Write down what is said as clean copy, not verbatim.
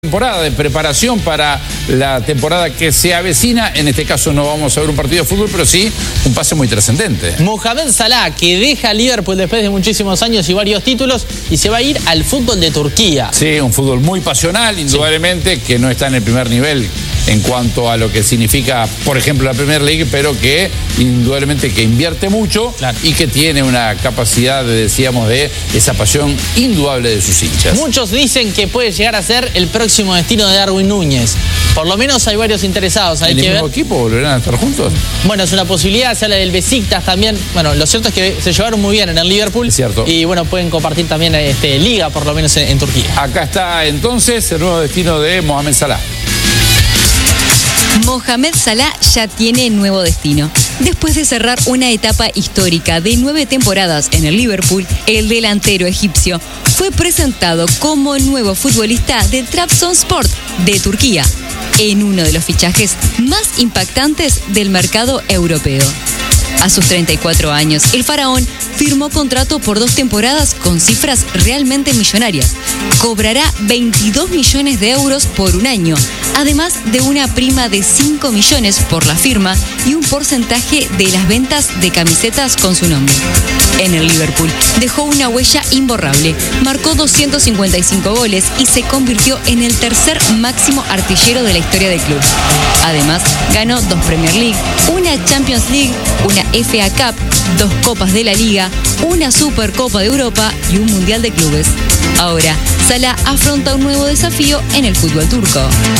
Temporada de preparación para la temporada que se avecina. En este caso no vamos a ver un partido de fútbol, pero sí un pase muy trascendente. Mohamed Salah, que deja Liverpool después de muchísimos años y varios títulos y se va a ir al fútbol de Turquía. Sí, un fútbol muy pasional, indudablemente, que no está en el primer nivel en cuanto a lo que significa, por ejemplo, la Premier League, pero que indudablemente que invierte mucho, claro, y que tiene una capacidad, decíamos, de esa pasión indudable de sus hinchas. Muchos dicen que puede llegar a ser el próximo destino de Darwin Núñez. Por lo menos hay varios interesados. ¿En el mismo equipo volverán a estar juntos? Bueno, es una posibilidad. Se habla del Besiktas también. Bueno, lo cierto es que se llevaron muy bien en el Liverpool. Es cierto. Y bueno, pueden compartir también liga, por lo menos en Turquía. Acá está entonces el nuevo destino de Mohamed Salah. Mohamed Salah ya tiene nuevo destino. Después de cerrar una etapa histórica de 9 temporadas en el Liverpool, el delantero egipcio fue presentado como nuevo futbolista del Trabzonspor de Turquía, en uno de los fichajes más impactantes del mercado europeo. A sus 34 años, el faraón firmó contrato por 2 temporadas con cifras realmente millonarias. Cobrará 22 millones de euros por un año, además de una prima de 5 millones por la firma y un porcentaje de las ventas de camisetas con su nombre. En el Liverpool dejó una huella imborrable, marcó 255 goles y se convirtió en el tercer máximo artillero de la historia del club. Además, ganó 2 Premier League, una Champions League, una FA Cup, 2 Copas de la Liga, una Supercopa de Europa y un Mundial de Clubes. Ahora, Salah afronta un nuevo desafío en el fútbol turco.